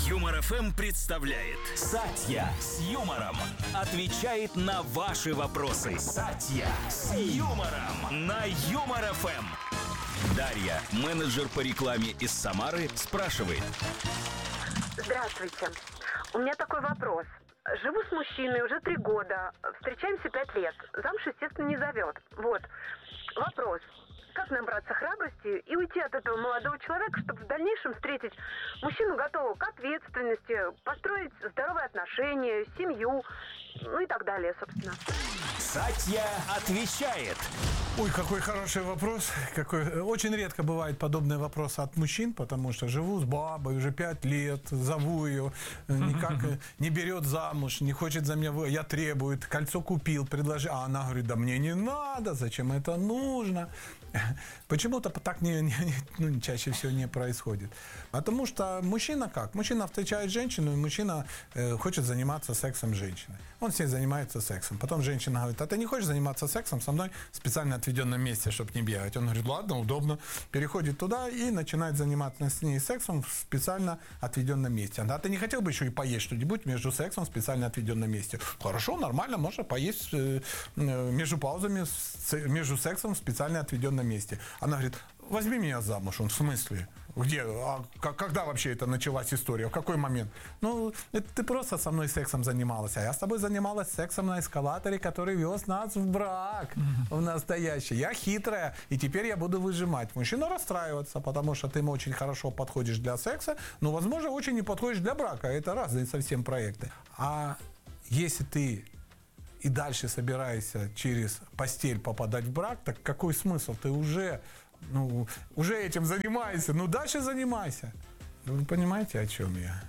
Юмор ФМ представляет Сатья с юмором отвечает на ваши вопросы. Сатья с юмором на Юмор ФМ. Дарья, менеджер по рекламе из Самары, спрашивает. Здравствуйте. У меня такой вопрос. Живу с мужчиной уже 3 года. Встречаемся 5 лет. Замуж, естественно, не зовет. Вот. Вопрос. Как набраться храбрости и уйти от этого молодого человека, чтобы в дальнейшем встретить мужчину, готового к ответственности, построить здоровые отношения, семью, ну и так далее, собственно. Сатья отвечает. Ой, какой хороший вопрос. Очень редко бывают подобные вопросы от мужчин, потому что живу с бабой уже 5 лет, зову ее, никак не берет замуж, не хочет за меня, я требую, кольцо купил, предложил, а она говорит, да мне не надо, зачем это нужно? Почему-то так чаще всего не происходит. Потому что мужчина как? Мужчина встречает женщину, и мужчина хочет заниматься сексом с женщиной. Он с ней занимается сексом. Потом женщина говорит, а ты не хочешь заниматься сексом со мной в специально отведенном месте, чтобы не бегать? Он говорит, ладно, удобно. Переходит туда и начинает заниматься с ней сексом в специально отведенном месте. А ты не хотел бы еще и поесть что-нибудь между сексом в специально отведенном месте? Хорошо, нормально, можно поесть между паузами, между сексом в специально отведенном месте. Она говорит, возьми меня замуж. Он, в смысле? Где? Когда вообще это началась история? В какой момент? Ну, ты просто со мной сексом занималась, а я с тобой занималась сексом на эскалаторе, который вез нас в брак, в настоящий. Я хитрая, и теперь я буду выжимать. Мужчина расстраивается, потому что ты ему очень хорошо подходишь для секса, но, возможно, очень не подходишь для брака. Это разные совсем проекты. А если ты и дальше собираешься через постель попадать в брак, так какой смысл? Ты уже этим занимаешься. Дальше занимайся. Вы понимаете, о чем я?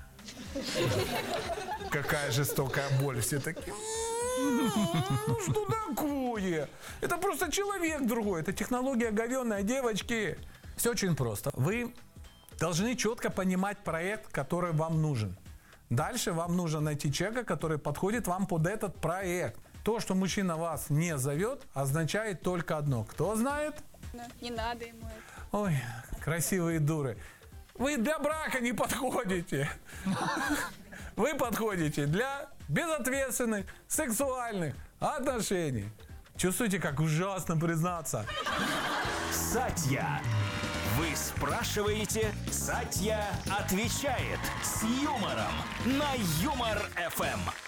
Какая жестокая боль. Все такие, что такое? Это просто человек другой. Это технология говёная, девочки. Все очень просто. Вы должны четко понимать проект, который вам нужен. Дальше вам нужно найти человека, который подходит вам под этот проект. То, что мужчина вас не зовет, означает только одно. Кто знает? Не надо ему это. Ой, красивые дуры. Вы для брака не подходите. Вы подходите для безответственных сексуальных отношений. Чувствуете, как ужасно признаться? Сатья. Вы спрашиваете, Сатья отвечает с юмором на Юмор ФМ.